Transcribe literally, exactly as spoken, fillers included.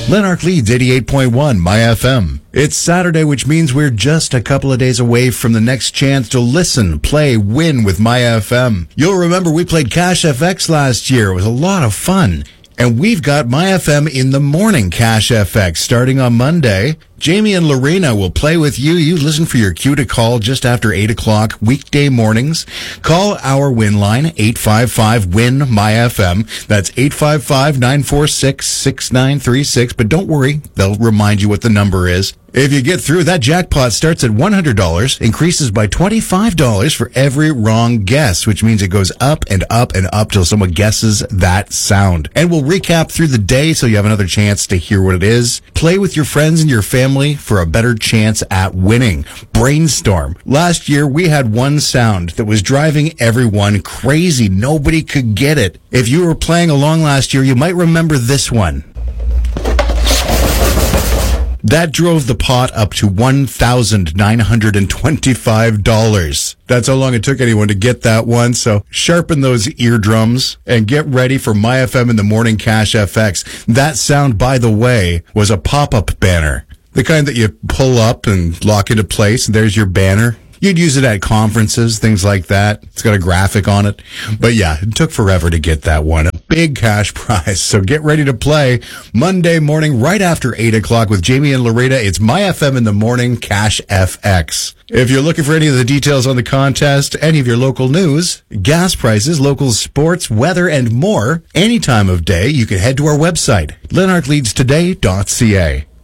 Lanark leads eighty-eight point one My F M. It's Saturday, which means we're just a couple of days away from the next chance to listen, play, win with My F M. You'll remember we played Cash F X last year. It was a lot of fun. And we've got My F M in the morning Cash F X starting on Monday. Jamie and Lorena will play with you. You listen for your cue to call just after eight o'clock weekday mornings. Call our win line, eight five five, win My F M. That's eight five five, nine four six, six nine three six. But don't worry, they'll remind you what the number is. If you get through, that jackpot starts at one hundred dollars, increases by twenty-five dollars for every wrong guess, which means it goes up and up and up till someone guesses that sound. And we'll recap through the day so you have another chance to hear what it is. Play with your friends and your family for a better chance at winning. Brainstorm. Last year, we had one sound that was driving everyone crazy. Nobody could get it. If you were playing along last year, you might remember this one. That drove the pot up to one thousand nine hundred twenty-five dollars. That's how long it took anyone to get that one. So sharpen those eardrums and get ready for My F M in the morning Cash F X. That sound, by the way, was a pop-up banner. The kind that you pull up and lock into place, and there's your banner. You'd use it at conferences, things like that. It's got a graphic on it. But yeah, it took forever to get that one. A big cash prize. So get ready to play Monday morning right after eight o'clock with Jamie and Lorena. It's My F M in the morning Cash F X. If you're looking for any of the details on the contest, any of your local news, gas prices, local sports, weather, and more, any time of day, you can head to our website, lanark leads today dot c a.